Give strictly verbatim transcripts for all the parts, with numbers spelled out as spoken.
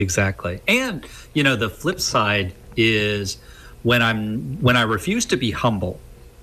Exactly. And, you know, the flip side is when I'm when I refuse to be humble,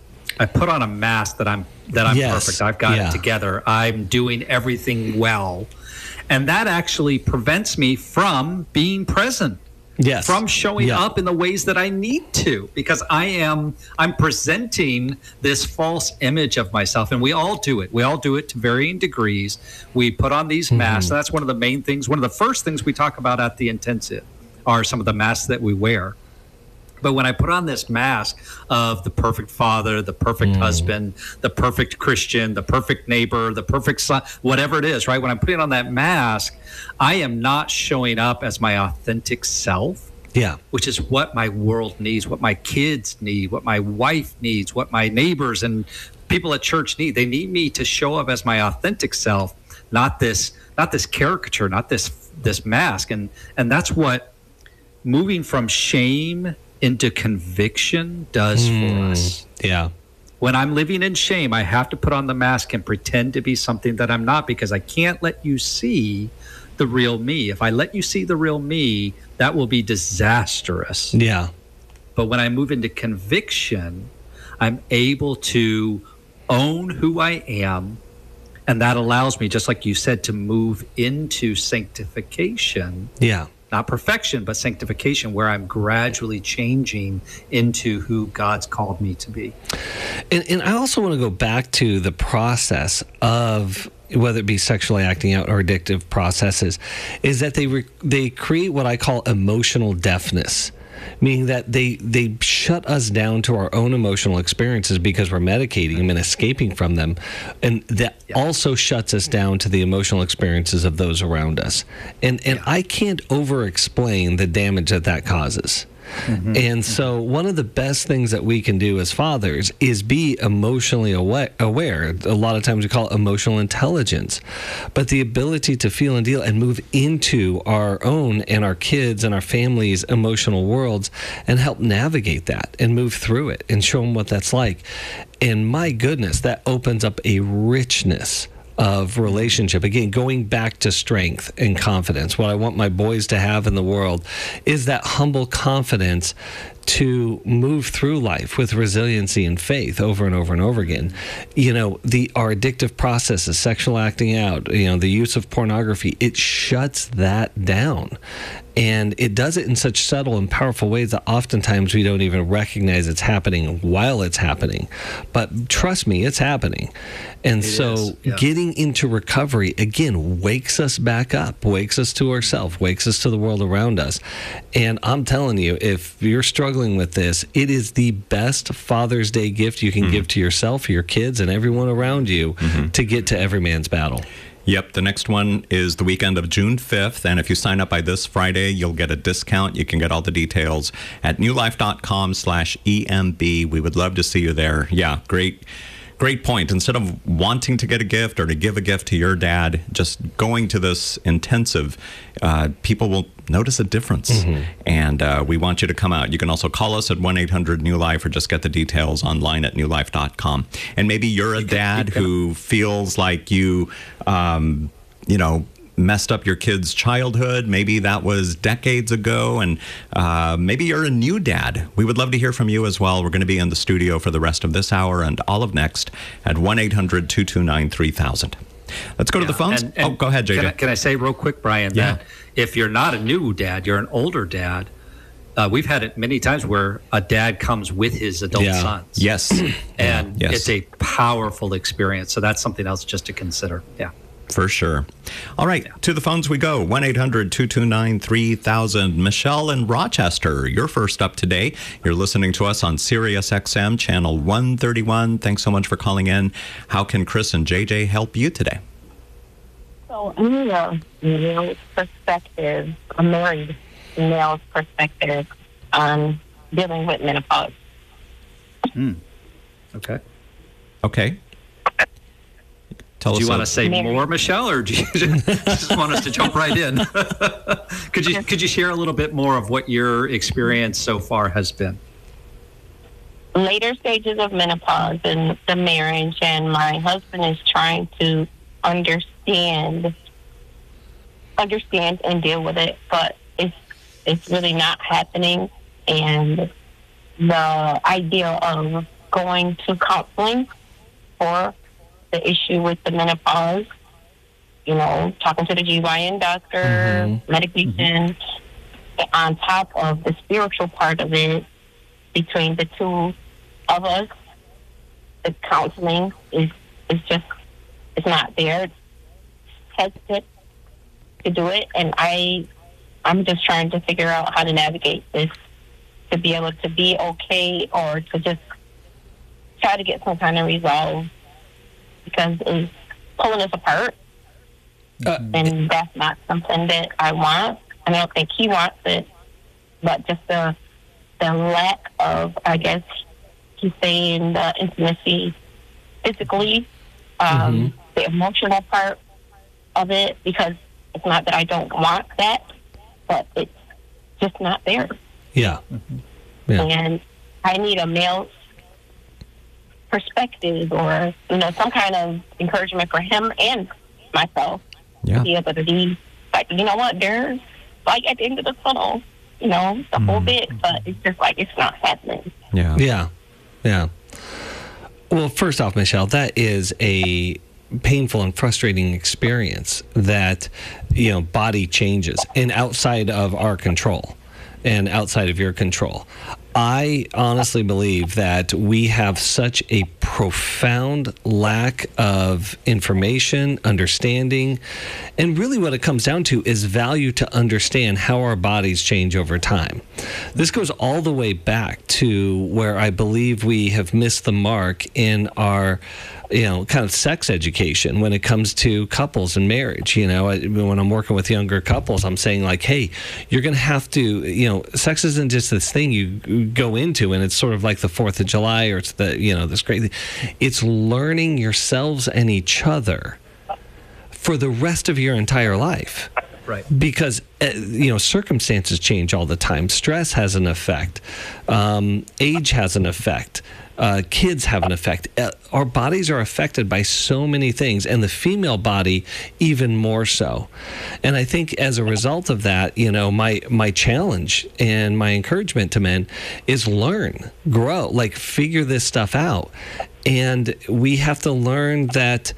I put on a mask that I'm that I'm Yes. perfect. I've got Yeah. it together. I'm doing everything well. And that actually prevents me from being present. Yes. From showing Yeah. up in the ways that I need to, because I am I'm presenting this false image of myself, and we all do it. We all do it to varying degrees. We put on these masks. Mm-hmm. That's one of the main things. One of the first things we talk about at the intensive are some of the masks that we wear. But when I put on this mask of the perfect father, the perfect Mm. husband, the perfect Christian, the perfect neighbor, the perfect son, whatever it is, right? When I'm putting on that mask, I am not showing up as my authentic self, Yeah. which is what my world needs, what my kids need, what my wife needs, what my neighbors and people at church need. They need me to show up as my authentic self, not this, not this caricature, not this, this mask. And, and that's what moving from shame into conviction does Mm. for us. Yeah. When I'm living in shame, I have to put on the mask and pretend to be something that I'm not, because I can't let you see the real me. If I let you see the real me, that will be disastrous. Yeah. But when I move into conviction, I'm able to own who I am. And that allows me, just like you said, to move into sanctification. Yeah. Not perfection, but sanctification, where I'm gradually changing into who God's called me to be. And, and I also want to go back to the process of whether it be sexually acting out or addictive processes, is that they re- they create what I call emotional deafness, meaning that they they shut us down to our own emotional experiences because we're medicating them and escaping from them, and that Yeah. also shuts us down to the emotional experiences of those around us. And and I can't over-explain the damage that that causes. Mm-hmm. And so one of the best things that we can do as fathers is be emotionally awa- aware. A lot of times we call it emotional intelligence, but the ability to feel and deal and move into our own and our kids and our families' emotional worlds and help navigate that and move through it and show them what that's like. And my goodness, that opens up a richness of relationship. Again, going back to strength and confidence. What I want my boys to have in the world is that humble confidence to move through life with resiliency and faith over and over and over again. You know, the our addictive processes, sexual acting out, you know, the use of pornography, it shuts that down. And it does it in such subtle and powerful ways that oftentimes we don't even recognize it's happening while it's happening. But trust me, it's happening. And It so is, yeah. getting into recovery, again, wakes us back up, wakes us to ourselves, wakes us to the world around us. And I'm telling you, if you're struggling with this, it is the best Father's Day gift you can Mm-hmm. give to yourself, your kids, and everyone around you Mm-hmm. to get to every man's battle. Yep, the next one is the weekend of June fifth, and if you sign up by this Friday, you'll get a discount. You can get all the details at newlife.com slash EMB. We would love to see you there. Yeah, great. Great point. Instead of wanting to get a gift or to give a gift to your dad, just going to this intensive, uh, people will notice a difference. Mm-hmm. And uh, we want you to come out. You can also call us at one eight hundred new life or just get the details online at new life dot com. And maybe you're a dad who feels like you, um, you know, messed up your kid's childhood. Maybe that was decades ago, and uh, maybe you're a new dad. We would love to hear from you as well. We're going to be in the studio for the rest of this hour and all of next at one eight hundred two two nine three thousand. Let's go to Yeah, the phones. and- and oh, go ahead, J J. Can I, can I say real quick, Brian, Yeah. that if you're not a new dad, you're an older dad. Uh, we've had it many times where a dad comes with his adult Yeah. sons. Yes. And Yes. it's a powerful experience. So that's something else just to consider. Yeah. For sure. All right, to the phones we go. one eight hundred two two nine three thousand. Michelle in Rochester, you're first up today. You're listening to us on Sirius X M, channel one thirty-one. Thanks so much for calling in. How can Chris and J J help you today? So, I need a male's perspective, a married male's perspective on dealing with menopause. Hmm. Okay. Okay. Tell Do you us want a- to say Mary. more, Michelle, or do you just want us to jump right in? could you could you share a little bit more of what your experience so far has been? Later stages of menopause and the marriage, and my husband is trying to understand, understand and deal with it, but it's really not happening. And the idea of going to counseling for the issue with the menopause, you know, talking to the G Y N doctor, mm-hmm. medication, mm-hmm. on top of the spiritual part of it, between the two of us, the counseling is, is just, it's not there. It's hesitant to do it. And I, I'm just trying to figure out how to navigate this, to be able to be okay, or to just try to get some kind of resolve, because it's pulling us apart. Uh, and that's not something that I want. I don't think he wants it, but just the the lack of, I guess he's saying, the intimacy physically, um, mm-hmm. the emotional part of it, because it's not that I don't want that, but it's just not there. Yeah. Mm-hmm. Yeah. And I need a male's perspective, or, you know, some kind of encouragement for him and myself, yeah. to be able to be like, you know what, there's like at the end of the tunnel, you know, the mm. whole bit, but it's just like it's not happening. Yeah. Yeah. Yeah. Well, first off, Michelle, that is a painful and frustrating experience that, you know, body changes and outside of our control and outside of your control. I honestly believe that we have such a profound lack of information, understanding, and really what it comes down to is value to understand how our bodies change over time. This goes all the way back to where I believe we have missed the mark in our, you know, kind of sex education when it comes to couples and marriage. You know, I, when I'm working with younger couples, I'm saying like, hey, you're going to have to, you know, sex isn't just this thing you go into and it's sort of like the fourth of July or it's the, you know, this great thing. It's learning yourselves and each other for the rest of your entire life. Right. Because, uh, you know, circumstances change all the time. Stress has an effect. Um, age has an effect. Uh, kids have an effect. Uh, our bodies are affected by so many things, and the female body even more so. And I think as a result of that, you know, my my challenge and my encouragement to men is learn, grow, like figure this stuff out. And we have to learn that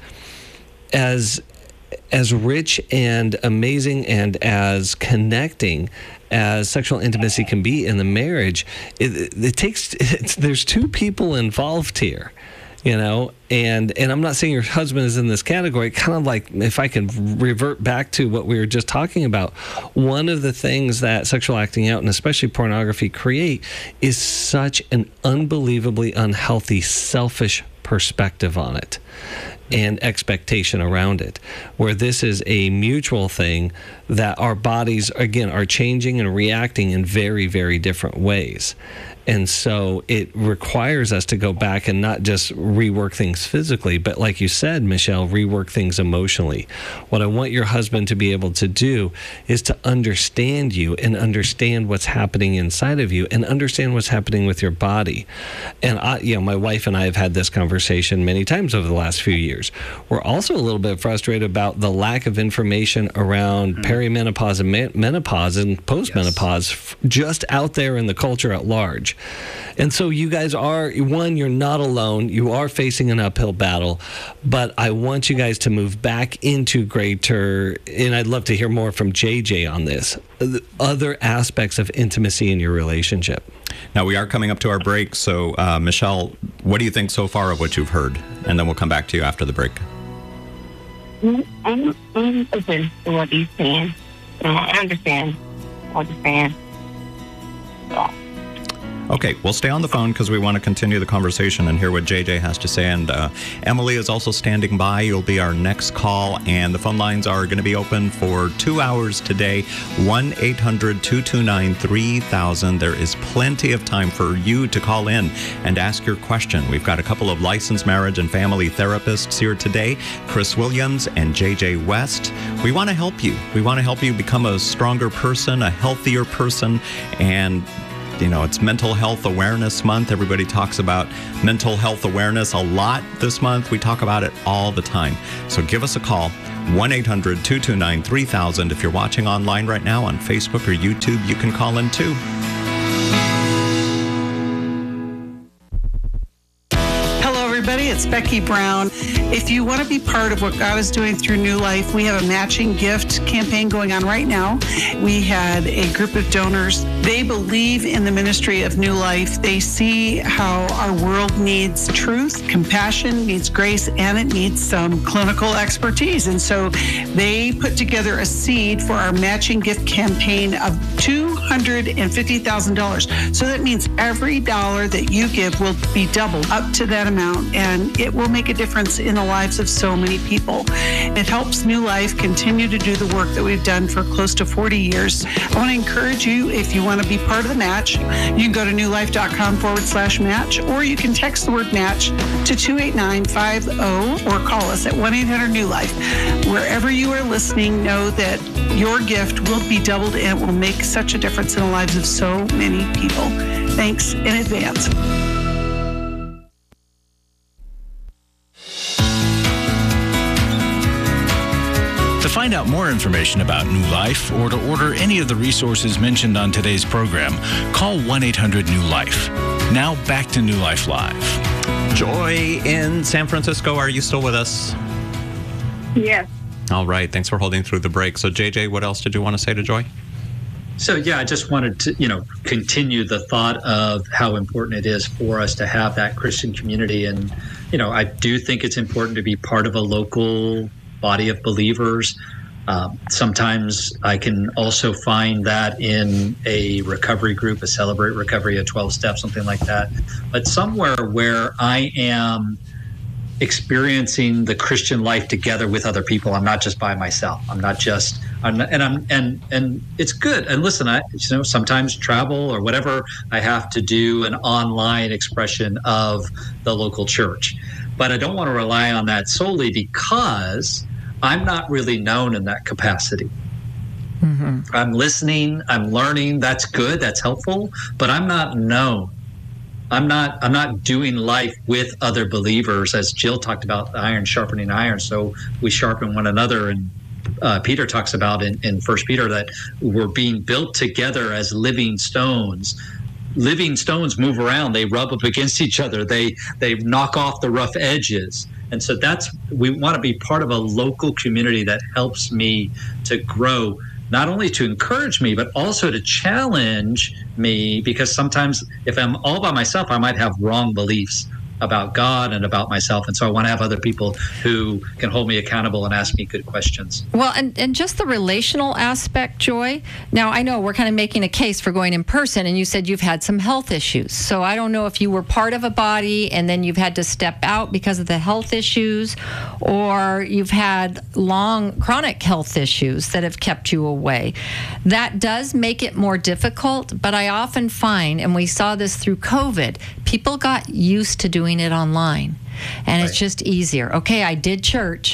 as as rich and amazing and as connecting as sexual intimacy can be in the marriage, it, it takes, it's, there's two people involved here, you know, and, and I'm not saying your husband is in this category, kind of like, if I can revert back to what we were just talking about, one of the things that sexual acting out and especially pornography create is such an unbelievably unhealthy, selfish perspective on it and expectation around it, where this is a mutual thing that our bodies, again, are changing and reacting in very, very different ways. And so it requires us to go back and not just rework things physically, but like you said, Michelle, rework things emotionally. What I want your husband to be able to do is to understand you and understand what's happening inside of you and understand what's happening with your body. And I, you know, my wife and I have had this conversation many times over the last few years. We're also a little bit frustrated about the lack of information around mm-hmm. perimenopause and me- menopause and postmenopause yes. f- just out there in the culture at large. And so you guys are, one, you're not alone. You are facing an uphill battle, but I want you guys to move back into greater, and I'd love to hear more from J J on this, other aspects of intimacy in your relationship. Now, we are coming up to our break, so uh, Michelle, what do you think so far of what you've heard? And then we'll come back to you after the break. I'm, I'm open to what he's saying. I understand what he's saying. Yeah. Okay, we'll stay on the phone because we want to continue the conversation and hear what J J has to say. And uh, Emily is also standing by. You'll be our next call. And the phone lines are going to be open for two hours today. one eight hundred two two nine three thousand. There is plenty of time for you to call in and ask your question. We've got a couple of licensed marriage and family therapists here today, Chris Williams and J J West. We want to help you. We want to help you become a stronger person, a healthier person, and you know, it's Mental Health Awareness Month. Everybody talks about mental health awareness a lot this month. We talk about it all the time. So give us a call, one eight hundred two two nine three thousand. If you're watching online right now on Facebook or YouTube, you can call in too. It's Becky Brown. If you want to be part of what God is doing through New Life, we have a matching gift campaign going on right now. We had a group of donors. They believe in the ministry of New Life. They see how our world needs truth, compassion, needs grace, and it needs some clinical expertise. And so they put together a seed for our matching gift campaign of two hundred fifty thousand dollars. So that means every dollar that you give will be doubled up to that amount, and it will make a difference in the lives of so many people. It helps New Life continue to do the work that we've done for close to forty years. I want to encourage you, if you want to be part of the match, you can go to newlife.com forward slash match, or you can text the word match to two eight nine five zero or call us at one eight hundred new life. Wherever you are listening, know that your gift will be doubled and it will make such a difference in the lives of so many people. Thanks in advance. To find out more information about New Life or to order any of the resources mentioned on today's program, call one eight hundred new life. Now back to New Life Live. Joy in San Francisco, are you still with us? Yes. All right, thanks for holding through the break. So J J, what else did you want to say to Joy? So, yeah, I just wanted to, you know, continue the thought of how important it is for us to have that Christian community. And, you know, I do think it's important to be part of a local body of believers. Um, sometimes I can also find that in a recovery group, a Celebrate Recovery, a twelve step, something like that. But somewhere where I am experiencing the Christian life together with other people. I'm not just by myself. I'm not just, I'm not, and I'm, and, and it's good. And listen, I, you know, sometimes travel or whatever, I have to do an online expression of the local church, but I don't want to rely on that solely because I'm not really known in that capacity. Mm-hmm. I'm listening, I'm learning. That's good. That's helpful, but I'm not known. I'm not I'm not doing life with other believers, as Jill talked about, iron sharpening iron. So we sharpen one another. And uh, Peter talks about in, in First Peter that we're being built together as living stones. Living stones move around. They rub up against each other. They they knock off the rough edges. And so that's, we want to be part of a local community that helps me to grow, not only to encourage me, but also to challenge me, because sometimes if I'm all by myself, I might have wrong beliefs about God and about myself. And so I want to have other people who can hold me accountable and ask me good questions. Well, and, and just the relational aspect, Joy. Now, I know we're kind of making a case for going in person, and you said you've had some health issues. So I don't know if you were part of a body and then you've had to step out because of the health issues, or you've had long chronic health issues that have kept you away. That does make it more difficult, but I often find, and we saw this through COVID, people got used to doing it online, and right. It's just easier. Okay, I did church,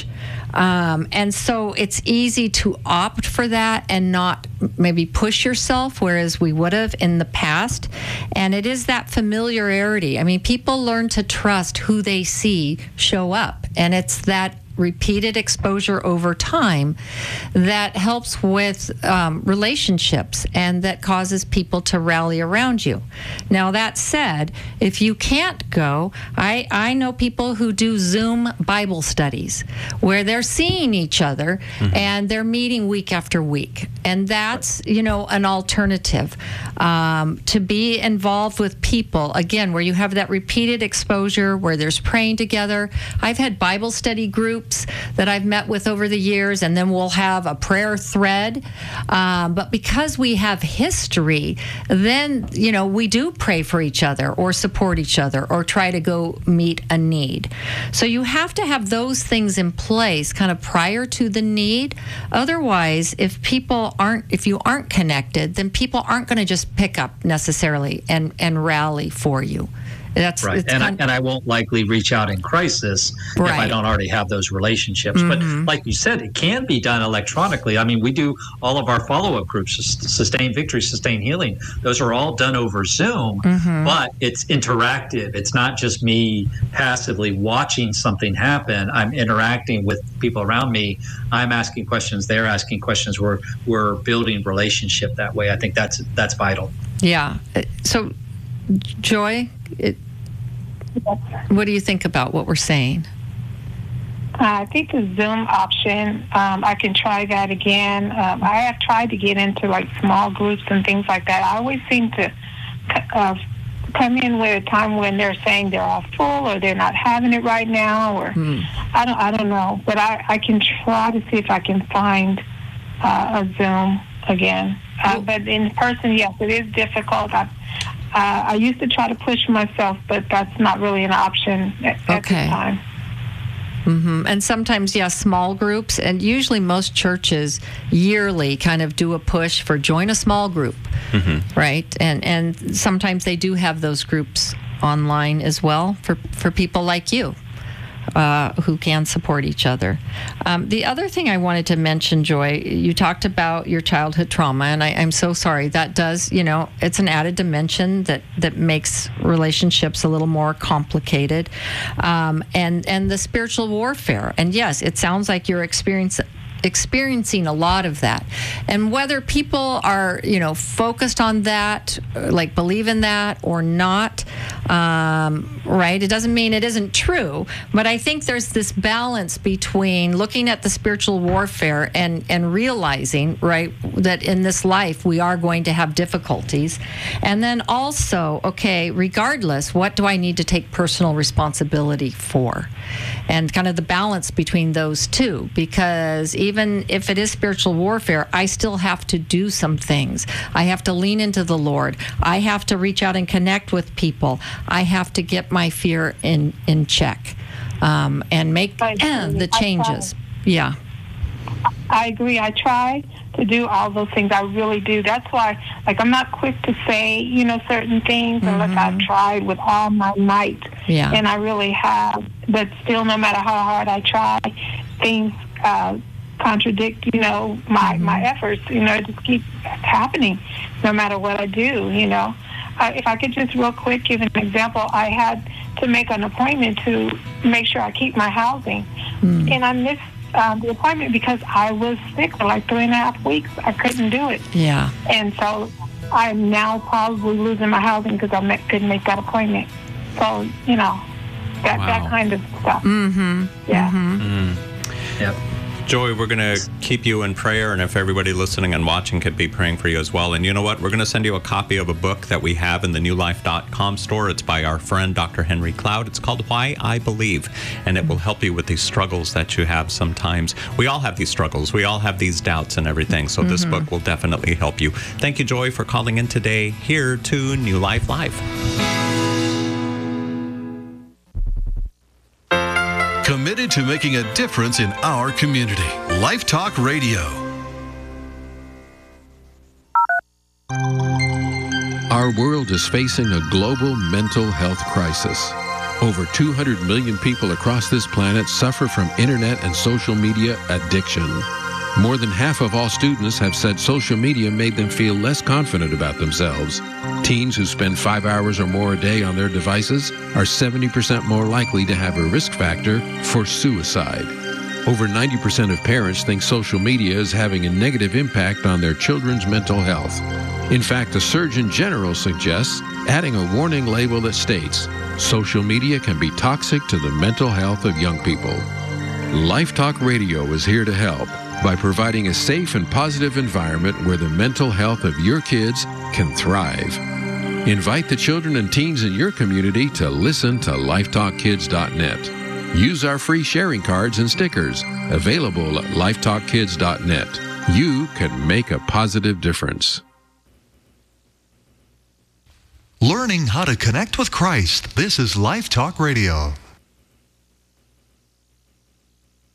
um, and so it's easy to opt for that and not maybe push yourself, whereas we would have in the past. And it is that familiarity. I mean, people learn to trust who they see show up, and it's that repeated exposure over time that helps with um, relationships and that causes people to rally around you. Now, that said, if you can't go, I, I know people who do Zoom Bible studies where they're seeing each other mm-hmm. and they're meeting week after week. And that's, you know, an alternative um, to be involved with people, again, where you have that repeated exposure, where there's praying together. I've had Bible study groups that I've met with over the years, and then we'll have a prayer thread. Um, but because we have history, then, you know, we do pray for each other or support each other or try to go meet a need. So you have to have those things in place kind of prior to the need. Otherwise, if people aren't, if you aren't connected, then people aren't going to just pick up necessarily and, and rally for you. That's right. it's And I, kind- and I won't likely reach out in crisis if I Right. don't already have those relationships. Mhm. But like you said, it can be done electronically. I mean, we do all of our follow-up groups, Sus- Sustain Victory, Sustain Healing. Those are all done over Zoom, Mhm. but it's interactive. It's not just me passively watching something happen. I'm interacting with people around me. I'm asking questions. They're asking questions. We're we're building relationship that way. I think that's that's vital. Yeah. Uh, So, Joy, it, what do you think about what we're saying? Uh, I think the Zoom option, um, I can try that again. Um, I have tried to get into like small groups and things like that. I always seem to uh, come in with a time when they're saying they're all full or they're not having it right now, or Hmm. I don't, I don't know. But I, I can try to see if I can find uh, a Zoom again. Uh, but in person, yes, it is difficult. I, uh, I used to try to push myself, but that's not really an option at, at Okay. this time. hmm And sometimes, yes, small groups, and usually most churches yearly kind of do a push for join a small group, right? And and sometimes they do have those groups online as well for, for people like you. Uh, who can support each other. Um, the other thing I wanted to mention, Joy, you talked about your childhood trauma, and I, I'm so sorry. That does, you know, it's an added dimension that, that makes relationships a little more complicated. Um, and, and the spiritual warfare. And yes, it sounds like you're experiencing experiencing a lot of that, and whether people are, you know, focused on that, like believe in that or not, um, right? It doesn't mean it isn't true, but I think there's this balance between looking at the spiritual warfare and and realizing, right, that in this life we are going to have difficulties, and then also, okay, regardless, what do I need to take personal responsibility for, and kind of the balance between those two, because even if it is spiritual warfare, I still have to do some things. I have to lean into the Lord. I have to reach out and connect with people. I have to get my fear in, in check, um, and make I eh, agree. the I changes. Yeah. I agree. I try to do all those things. I really do. That's why, like, I'm not quick to say, you know, certain things unless I've tried with all my might. Yeah. And I really have. But still, no matter how hard I try, things uh, contradict, you know, my, my efforts. You know, it just keeps happening no matter what I do, you know. Uh, if I could just real quick give an example, I had to make an appointment to make sure I keep my housing. Mm. And I missed um, the appointment because I was sick for like three and a half weeks. I couldn't do it. Yeah. And so I'm now probably losing my housing because I ma- couldn't make that appointment. So, you know, that, Wow. that kind of stuff. Mm-hmm. Yeah. Mm-hmm. Yep. Joy, we're going to keep you in prayer, and if everybody listening and watching could be praying for you as well. And you know what? We're going to send you a copy of a book that we have in the new life dot com store. It's by our friend, Doctor Henry Cloud. It's called Why I Believe, and it will help you with these struggles that you have sometimes. We all have these struggles. We all have these doubts and everything, so this book will definitely help you. Thank you, Joy, for calling in today here to New Life Live. Committed to making a difference in our community. Life Talk Radio. Our world is facing a global mental health crisis. Over two hundred million people across this planet suffer from internet and social media addiction. More than half of all students have said social media made them feel less confident about themselves. Teens who spend five hours or more a day on their devices are seventy percent more likely to have a risk factor for suicide. Over ninety percent of parents think social media is having a negative impact on their children's mental health. In fact, the Surgeon General suggests adding a warning label that states, social media can be toxic to the mental health of young people. Life Talk Radio is here to help by providing a safe and positive environment where the mental health of your kids can thrive. Invite the children and teens in your community to listen to life talk kids dot net. Use our free sharing cards and stickers available at life talk kids dot net. You can make a positive difference. Learning how to connect with Christ. This is Life Talk Radio.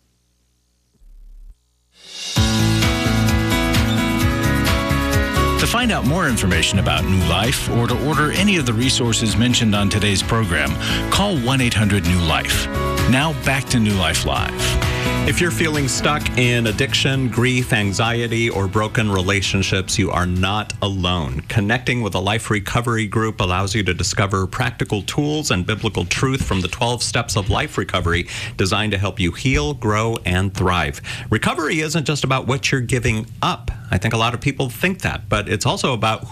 The find out more information about New Life or to order any of the resources mentioned on today's program, call one eight hundred new life. Now back to New Life Live. If you're feeling stuck in addiction, grief, anxiety, or broken relationships, you are not alone. Connecting with a life recovery group allows you to discover practical tools and biblical truth from the twelve steps of life recovery designed to help you heal, grow, and thrive. Recovery isn't just about what you're giving up. I think a lot of people think that, but it's also about